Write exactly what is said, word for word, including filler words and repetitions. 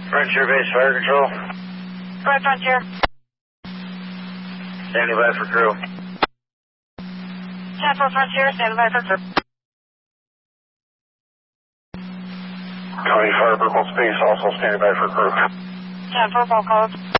Frontier Base Fire Control. Go ahead, Frontier. Standing by for crew. ten four Frontier, standing by for crew. County Fire Purple Space also standing by for crew. ten four, call code.